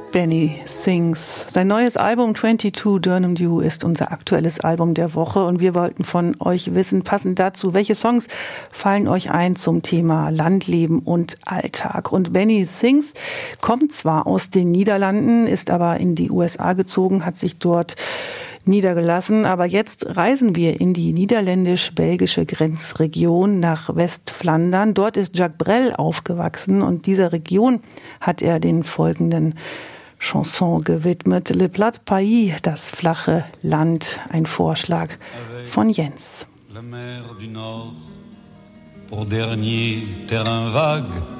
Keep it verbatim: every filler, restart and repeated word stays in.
Benny Sings. Sein neues Album zweiundzwanzig Durham Dew ist unser aktuelles Album der Woche und wir wollten von euch wissen, passend dazu, welche Songs fallen euch ein zum Thema Landleben und Alltag. Und Benny Sings kommt zwar aus den Niederlanden, ist aber in die U S A gezogen, hat sich dort niedergelassen. Aber jetzt reisen wir in die niederländisch-belgische Grenzregion nach Westflandern. Dort ist Jacques Brel aufgewachsen und dieser Region hat er den folgenden Chanson gewidmet. Le Plat Pays, das flache Land, ein Vorschlag von Jens. La mer du Nord, pour dernier terrain vague,